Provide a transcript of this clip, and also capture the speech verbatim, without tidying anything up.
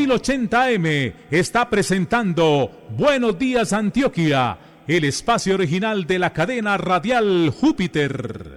mil ochenta A M está presentando Buenos Días Antioquia, el espacio original de la cadena radial Júpiter.